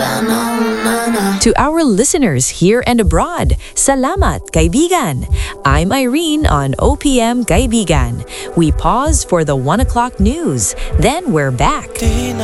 To our listeners here and abroad, salamat kaibigan. I'm Irene on OPM Kaibigan. We pause for the 1 o'clock news, then we're back.